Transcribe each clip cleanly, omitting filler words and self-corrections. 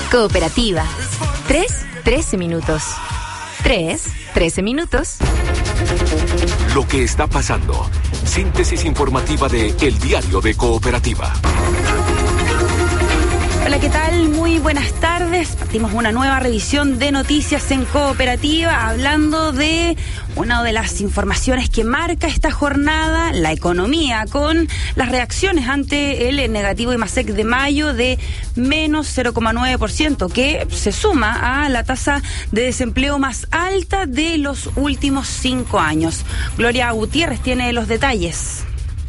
Cooperativa. 13 minutos. 13 minutos. Lo que está pasando. Síntesis informativa de El Diario de Cooperativa. Hola, ¿qué tal? Muy buenas tardes. Partimos una nueva revisión de noticias en Cooperativa, hablando de una de las informaciones que marca esta jornada, la economía, con las reacciones ante el negativo IMASEC de mayo de menos 0,9%, que se suma a la tasa de desempleo más alta de los últimos 5 años. Gloria Gutiérrez tiene los detalles.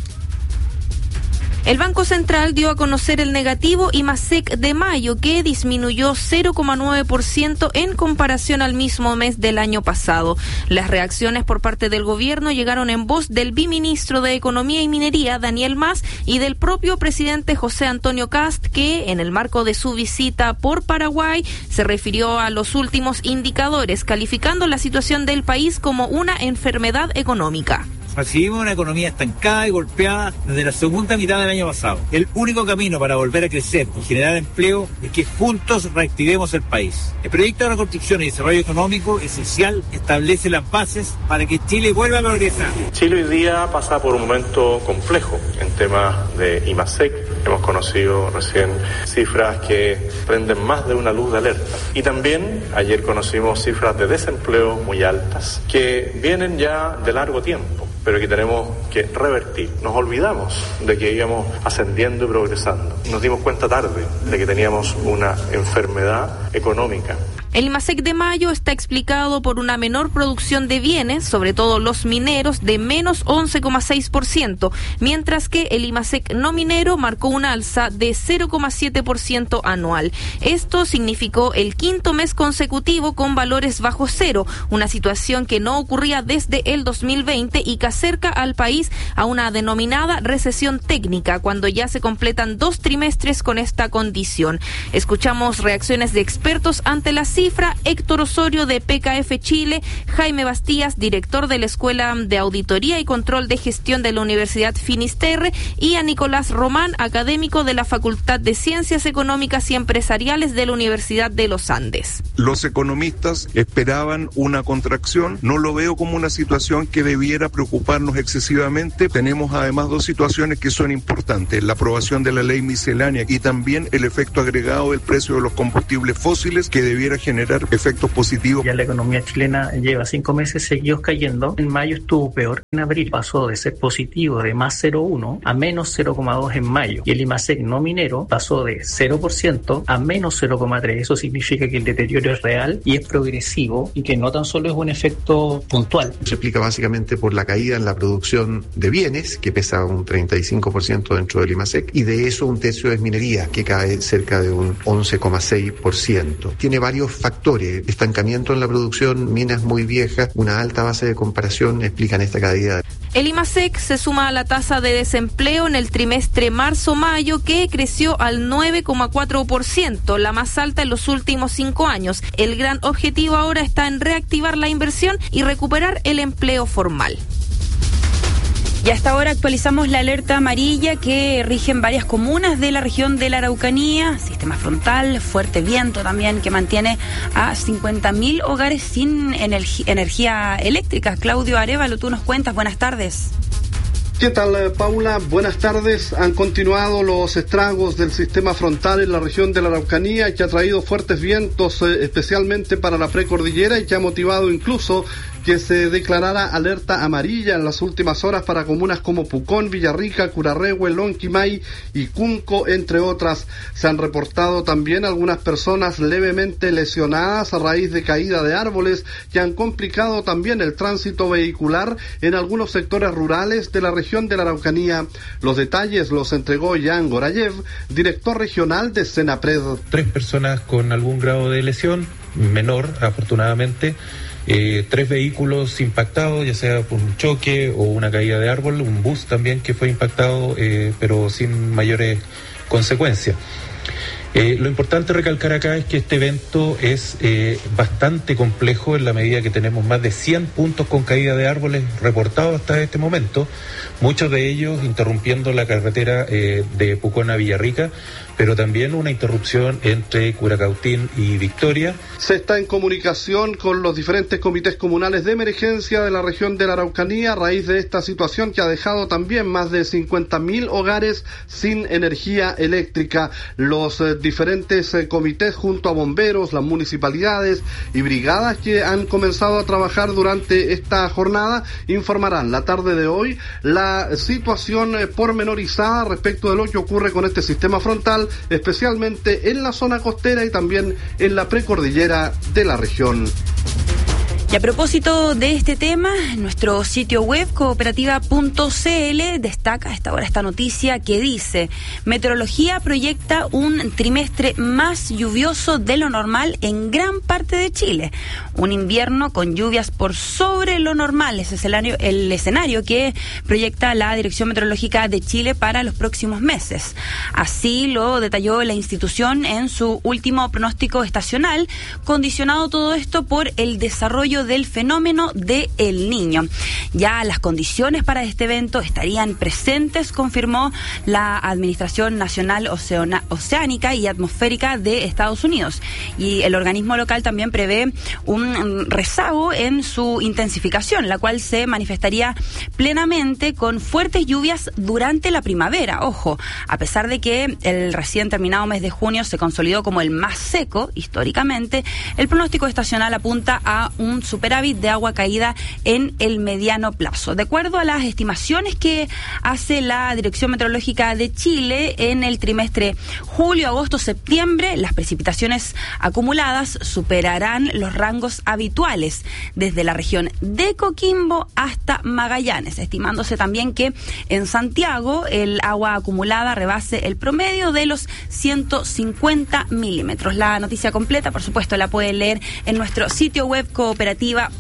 El Banco Central dio a conocer el negativo IMASEC de mayo, que disminuyó 0,9% en comparación al mismo mes del año pasado. Las reacciones por parte del gobierno llegaron en voz del viceministro de Economía y Minería, Daniel Mas, y del propio presidente José Antonio Kast, que en el marco de su visita por Paraguay se refirió a los últimos indicadores, calificando la situación del país como una enfermedad económica. Recibimos una economía estancada y golpeada desde la segunda mitad del año pasado. El único camino para volver a crecer y generar empleo es que juntos reactivemos el país. El proyecto de reconstrucción y desarrollo económico esencial establece las bases para que Chile vuelva a progresar. Chile hoy día pasa por un momento complejo en temas de IMASEC. Hemos conocido recién cifras que prenden más de una luz de alerta. Y también ayer conocimos cifras de desempleo muy altas que vienen ya de largo tiempo, pero que tenemos que revertir. Nos olvidamos de que íbamos ascendiendo y progresando. Nos dimos cuenta tarde de que teníamos una enfermedad económica. El IMASEC de mayo está explicado por una menor producción de bienes, sobre todo los mineros, de menos 11,6%, mientras que el IMASEC no minero marcó una alza de 0,7% anual. Esto significó el quinto mes consecutivo con valores bajo cero, una situación que no ocurría desde el 2020 y que acerca al país a una denominada recesión técnica, cuando ya se completan 2 trimestres con esta condición. Escuchamos reacciones de expertos ante la cifra: Héctor Osorio de PKF Chile, Jaime Bastías, director de la Escuela de Auditoría y Control de Gestión de la Universidad Finisterre, y a Nicolás Román, académico de la Facultad de Ciencias Económicas y Empresariales de la Universidad de los Andes. Los economistas esperaban una contracción. No lo veo como una situación que debiera preocuparnos excesivamente. Tenemos además 2 situaciones que son importantes: la aprobación de la ley miscelánea y también el efecto agregado del precio de los combustibles fósiles, que debiera generar efectos positivos. Ya la economía chilena lleva 5 meses seguidos cayendo. En mayo estuvo peor. En abril pasó de ser positivo de más 0,1 a menos 0,2 en mayo. Y el IMASEC no minero pasó de 0% a menos 0,3. Eso significa que el deterioro es real y es progresivo, y que no tan solo es un efecto puntual. Se explica básicamente por la caída en la producción de bienes, que pesa un 35% dentro del IMASEC, y de eso un tercio es minería, que cae cerca de un 11,6%. Tiene varios factores: estancamiento en la producción, minas muy viejas, una alta base de comparación, explican esta caída. El IMASEC se suma a la tasa de desempleo en el trimestre marzo-mayo, que creció al 9,4%, la más alta en los últimos 5 años. El gran objetivo ahora está en reactivar la inversión y recuperar el empleo formal. Y hasta ahora actualizamos la alerta amarilla que rige en varias comunas de la región de la Araucanía. Sistema frontal, fuerte viento también, que mantiene a 50.000 hogares sin energía eléctrica. Claudio Arévalo, tú nos cuentas. Buenas tardes. ¿Qué tal, Paula? Buenas tardes. Han continuado los estragos del sistema frontal en la región de la Araucanía, que ha traído fuertes vientos, especialmente para la precordillera, y que ha motivado incluso que se declarara alerta amarilla en las últimas horas para comunas como Pucón, Villarrica, Curarrehue, Lonquimay y Cunco, entre otras. Se han reportado también algunas personas levemente lesionadas a raíz de caída de árboles, que han complicado también el tránsito vehicular en algunos sectores rurales de la región de la Araucanía. Los detalles los entregó Jan Gorayev, director regional de Senapred. 3 personas con algún grado de lesión, menor afortunadamente. 3 vehículos impactados, ya sea por un choque o una caída de árbol, un bus también que fue impactado, pero sin mayores consecuencias. Lo importante recalcar acá es que este evento es bastante complejo, en la medida que tenemos más de 100 puntos con caída de árboles reportados hasta este momento, muchos de ellos interrumpiendo la carretera de Pucón a Villarrica, pero también una interrupción entre Curacautín y Victoria. Se está en comunicación con los diferentes comités comunales de emergencia de la región de la Araucanía a raíz de esta situación que ha dejado también más de 50.000 hogares sin energía eléctrica. Los diferentes comités junto a bomberos, las municipalidades y brigadas que han comenzado a trabajar durante esta jornada informarán la tarde de hoy la situación pormenorizada respecto de lo que ocurre con este sistema frontal, especialmente en la zona costera y también en la precordillera de la región. Y a propósito de este tema, nuestro sitio web cooperativa.cl destaca a esta hora esta noticia que dice: Meteorología proyecta un trimestre más lluvioso de lo normal en gran parte de Chile. Un invierno con lluvias por sobre lo normal es el escenario que proyecta la Dirección Meteorológica de Chile para los próximos meses. Así lo detalló la institución en su último pronóstico estacional, condicionado todo esto por el desarrollo del fenómeno de El Niño. Ya las condiciones para este evento estarían presentes, confirmó la Administración Nacional Oceánica y Atmosférica de Estados Unidos. Y el organismo local también prevé un rezago en su intensificación, la cual se manifestaría plenamente con fuertes lluvias durante la primavera. Ojo, a pesar de que el recién terminado mes de junio se consolidó como el más seco históricamente, el pronóstico estacional apunta a un superávit de agua caída en el mediano plazo. De acuerdo a las estimaciones que hace la Dirección Meteorológica de Chile, en el trimestre julio, agosto, septiembre, las precipitaciones acumuladas superarán los rangos habituales desde la región de Coquimbo hasta Magallanes, estimándose también que en Santiago el agua acumulada rebase el promedio de los 150 milímetros. La noticia completa, por supuesto, la pueden leer en nuestro sitio web cooperativa.cl.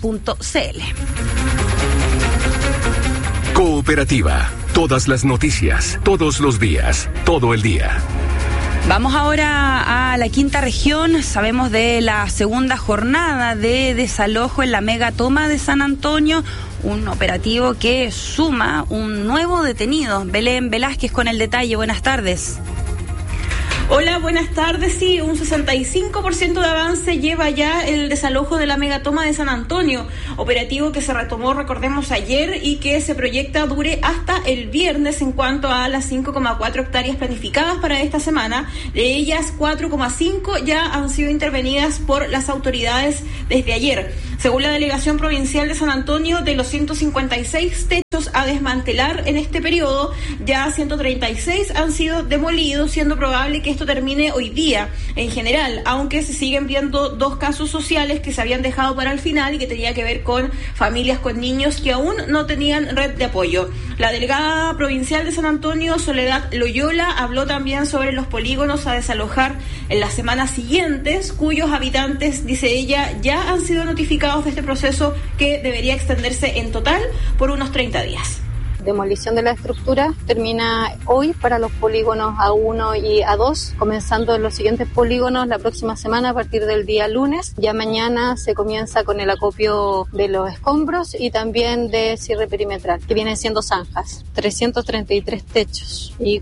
Cooperativa. Todas las noticias, todos los días, todo el día. Vamos ahora a la quinta región. Sabemos de la segunda jornada de desalojo en la mega toma de San Antonio, un operativo que suma un nuevo detenido. Belén Velázquez con el detalle. Buenas tardes. Hola, buenas tardes. Sí, un 65% de avance lleva ya el desalojo de la megatoma de San Antonio, operativo que se retomó, recordemos, ayer y que se proyecta dure hasta el viernes en cuanto a las 5,4 hectáreas planificadas para esta semana. De ellas, 4,5 ya han sido intervenidas por las autoridades desde ayer. Según la Delegación Provincial de San Antonio, de los 156 techos a desmantelar en este periodo, ya 136 han sido demolidos, siendo probable que esto termine hoy día en general, aunque se siguen viendo dos casos sociales que se habían dejado para el final y que tenía que ver con familias con niños que aún no tenían red de apoyo. La delegada provincial de San Antonio, Soledad Loyola, habló también sobre los polígonos a desalojar en las semanas siguientes, cuyos habitantes, dice ella, ya han sido notificados de este proceso que debería extenderse en total por unos 30 días. Demolición de la estructura termina hoy para los polígonos A1 y A2, comenzando en los siguientes polígonos la próxima semana a partir del día lunes. Ya mañana se comienza con el acopio de los escombros y también de cierre perimetral, que vienen siendo zanjas. 333 techos y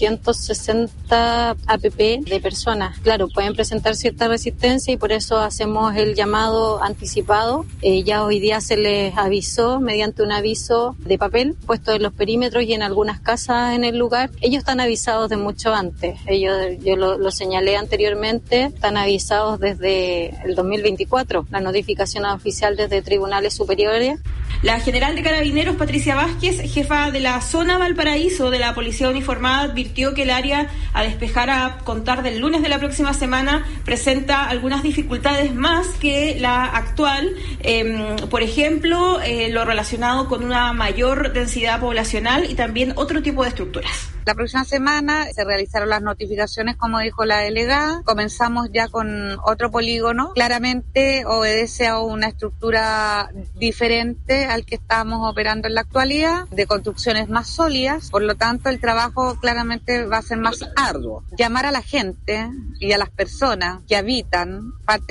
460 APP de personas. Claro, pueden presentar cierta resistencia y por eso hacemos el llamado anticipado. Ya hoy día se les avisó mediante un aviso de papel puesto en los perímetros y en algunas casas en el lugar. Ellos están avisados de mucho antes. Yo lo señalé anteriormente, están avisados desde el 2024, la notificación oficial desde tribunales superiores. La general de Carabineros, Patricia Vázquez, jefa de la zona Valparaíso de la Policía Uniformada, advirtió que el área a despejar a contar del lunes de la próxima semana presenta algunas dificultades más que la actual, por ejemplo, lo relacionado con una mayor densidad poblacional y también otro tipo de estructuras. La próxima semana se realizaron las notificaciones, como dijo la delegada. Comenzamos ya con otro polígono. Claramente obedece a una estructura diferente al que estamos operando en la actualidad, de construcciones más sólidas. Por lo tanto, el trabajo claramente va a ser más arduo. Llamar a la gente y a las personas que habitan parte del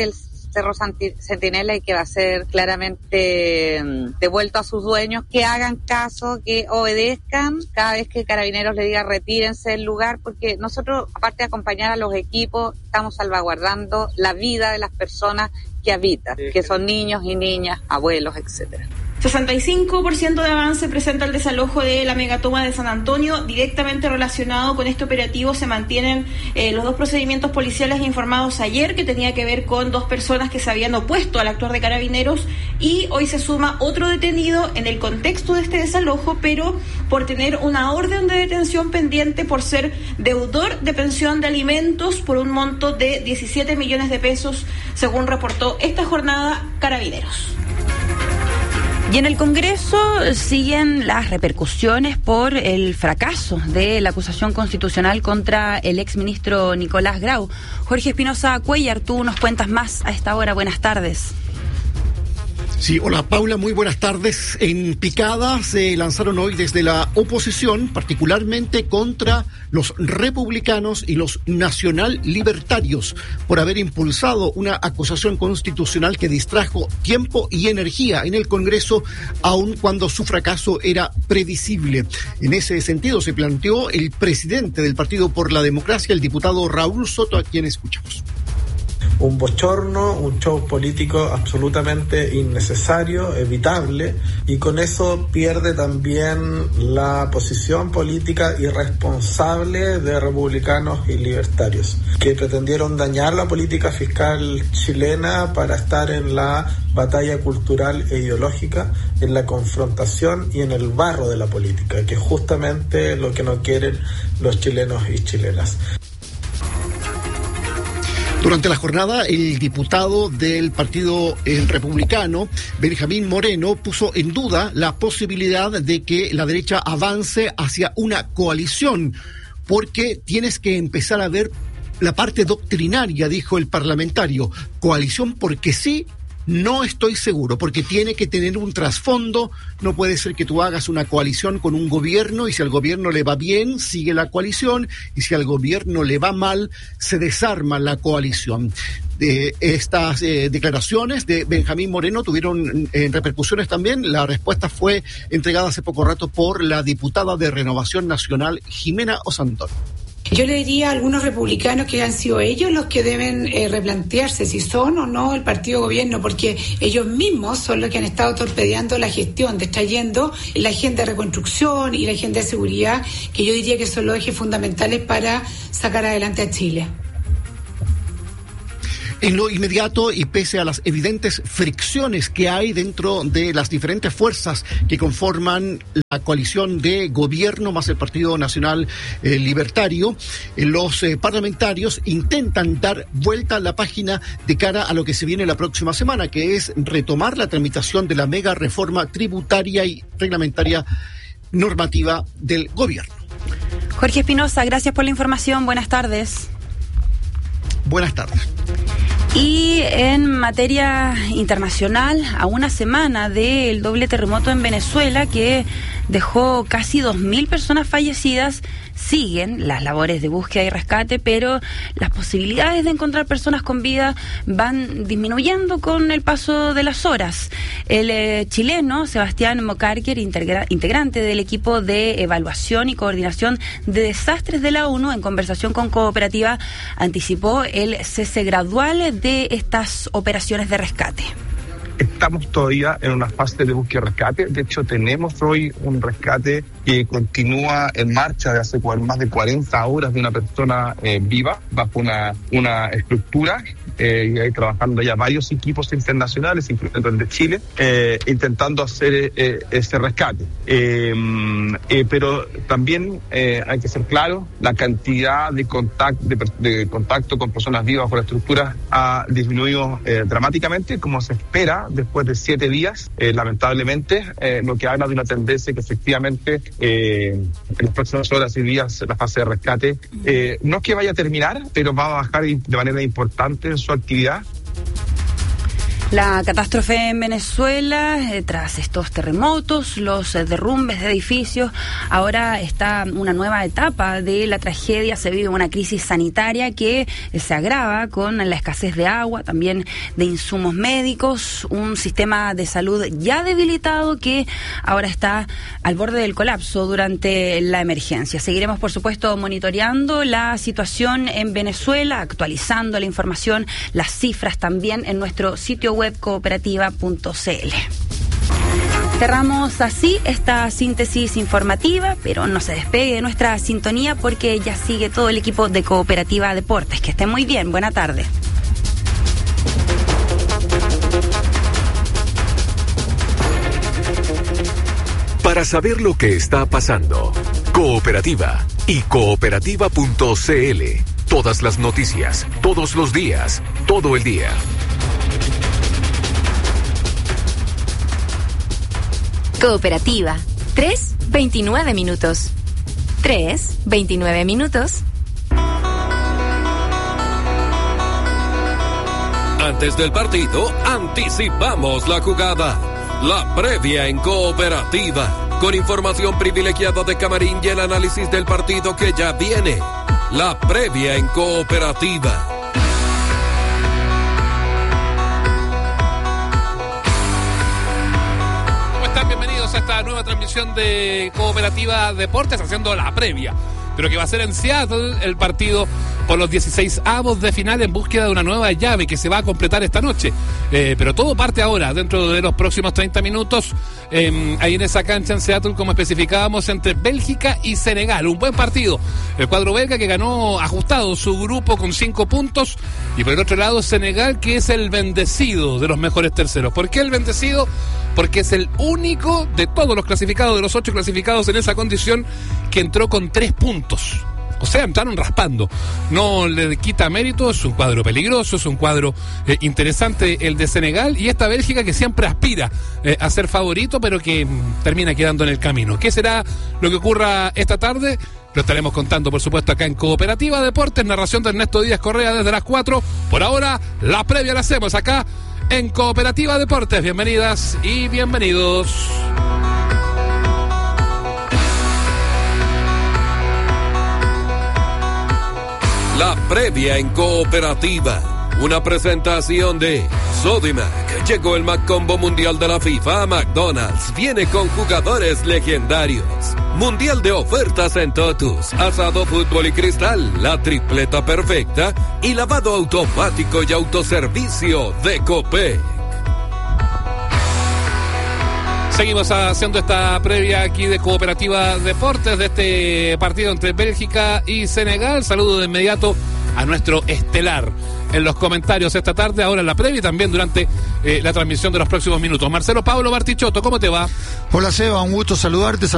Cerro Centinela y que va a ser claramente devuelto a sus dueños, que hagan caso, que obedezcan cada vez que Carabineros le diga retírense del lugar, porque nosotros, aparte de acompañar a los equipos, estamos salvaguardando la vida de las personas que habitan, que son niños y niñas, abuelos, etcétera. 65% de avance presenta el desalojo de la megatoma de San Antonio. Directamente relacionado con este operativo se mantienen los dos procedimientos policiales informados ayer, que tenía que ver con 2 personas que se habían opuesto al actuar de Carabineros, y hoy se suma otro detenido en el contexto de este desalojo, pero por tener una orden de detención pendiente por ser deudor de pensión de alimentos por un monto de 17 millones de pesos, según reportó esta jornada Carabineros. Y en el Congreso siguen las repercusiones por el fracaso de la acusación constitucional contra el exministro Nicolás Grau. Jorge Espinosa Cuellar, tú nos cuentas más a esta hora. Buenas tardes. Sí, hola Paula, muy buenas tardes. En picada se lanzaron hoy desde la oposición, particularmente contra los republicanos y los nacional libertarios, por haber impulsado una acusación constitucional que distrajo tiempo y energía en el Congreso, aun cuando su fracaso era previsible. En ese sentido se planteó el presidente del Partido por la Democracia, el diputado Raúl Soto, a quien escuchamos. Un bochorno, un show político absolutamente innecesario, evitable, y con eso pierde también la posición política irresponsable de republicanos y libertarios, que pretendieron dañar la política fiscal chilena para estar en la batalla cultural e ideológica, en la confrontación y en el barro de la política, que es justamente lo que no quieren los chilenos y chilenas. Durante la jornada, el diputado del Partido Republicano, Benjamín Moreno, puso en duda la posibilidad de que la derecha avance hacia una coalición, porque tienes que empezar a ver la parte doctrinaria, dijo el parlamentario. Coalición porque sí. No estoy seguro, porque tiene que tener un trasfondo. No puede ser que tú hagas una coalición con un gobierno y si al gobierno le va bien, sigue la coalición, y si al gobierno le va mal, se desarma la coalición. Estas declaraciones de Benjamín Moreno tuvieron repercusiones también. La respuesta fue entregada hace poco rato por la diputada de Renovación Nacional, Jimena Osandón. Yo le diría a algunos republicanos que han sido ellos los que deben replantearse si son o no el partido gobierno, porque ellos mismos son los que han estado torpedeando la gestión, distrayendo la agenda de reconstrucción y la agenda de seguridad, que yo diría que son los ejes fundamentales para sacar adelante a Chile. En lo inmediato, y pese a las evidentes fricciones que hay dentro de las diferentes fuerzas que conforman la coalición de gobierno más el Partido Nacional Libertario, los parlamentarios intentan dar vuelta a la página de cara a lo que se viene la próxima semana, que es retomar la tramitación de la mega reforma tributaria y reglamentaria normativa del gobierno. Jorge Espinosa, gracias por la información. Buenas tardes. Buenas tardes. Y en materia internacional, a una semana del doble terremoto en Venezuela que dejó casi 2.000 personas fallecidas, siguen las labores de búsqueda y rescate, pero las posibilidades de encontrar personas con vida van disminuyendo con el paso de las horas. El chileno Sebastián Mocarker, integrante del equipo de evaluación y coordinación de desastres de la ONU, en conversación con Cooperativa, anticipó el cese gradual de estas operaciones de rescate. Estamos todavía en una fase de búsqueda y rescate. De hecho, tenemos hoy un rescate que continúa en marcha de hace más de 40 horas de una persona viva bajo una estructura. Y ahí trabajando ya varios equipos internacionales, incluyendo el de Chile, intentando hacer ese rescate. Pero también hay que ser claro, la cantidad de contacto con personas vivas bajo la estructura ha disminuido dramáticamente, como se espera después de 7 días, lamentablemente, lo que habla de una tendencia que efectivamente en las próximas horas y días la fase de rescate no es que vaya a terminar, pero va a bajar de manera importante su actividad. La catástrofe en Venezuela, tras estos terremotos, los derrumbes de edificios, ahora está una nueva etapa de la tragedia. Se vive una crisis sanitaria que se agrava con la escasez de agua, también de insumos médicos, un sistema de salud ya debilitado que ahora está al borde del colapso durante la emergencia. Seguiremos, por supuesto, monitoreando la situación en Venezuela, actualizando la información, las cifras también en nuestro sitio web cooperativa.cl. Cerramos así esta síntesis informativa, pero no se despegue de nuestra sintonía porque ya sigue todo el equipo de Cooperativa Deportes. Que estén muy bien, buena tarde. Para saber lo que está pasando, Cooperativa y cooperativa.cl. Todas las noticias, todos los días, todo el día. Cooperativa, 3:29 minutos. 3:29 minutos. Antes del partido, anticipamos la jugada. La previa en Cooperativa, con información privilegiada de camarín y el análisis del partido que ya viene. La previa en Cooperativa. Bienvenidos a esta nueva transmisión de Cooperativa Deportes, haciendo la previa, pero que va a ser en Seattle el partido por los 16avos de final en búsqueda de una nueva llave que se va a completar esta noche. Pero todo parte ahora, dentro de los próximos 30 minutos, ahí en esa cancha en Seattle, como especificábamos, entre Bélgica y Senegal. Un buen partido. El cuadro belga que ganó ajustado su grupo con 5 puntos. Y por el otro lado, Senegal, que es el bendecido de los mejores terceros. ¿Por qué el bendecido? Porque es el único de todos los clasificados, de los 8 clasificados en esa condición, que entró con 3 puntos. O sea, entraron raspando. No le quita mérito, es un cuadro peligroso, es un cuadro interesante el de Senegal, y esta Bélgica que siempre aspira a ser favorito, pero que termina quedando en el camino. ¿Qué será lo que ocurra esta tarde? Lo estaremos contando, por supuesto, acá en Cooperativa Deportes, narración de Ernesto Díaz Correa desde las 4. Por ahora, la previa la hacemos acá en Cooperativa Deportes. Bienvenidas y bienvenidos. La previa en Cooperativa. Una presentación de Sodimac. Llegó el Mac Combo Mundial de la FIFA a McDonald's. Viene con jugadores legendarios. Mundial de ofertas en Totus. Asado, fútbol y cristal. La tripleta perfecta. Y lavado automático y autoservicio de Copec. Seguimos haciendo esta previa aquí de Cooperativa Deportes de este partido entre Bélgica y Senegal. Saludo de inmediato a nuestro estelar en los comentarios esta tarde, ahora en la previa y también durante la transmisión de los próximos minutos. Marcelo Pablo Bartichotto, ¿cómo te va? Hola Seba, un gusto saludarte.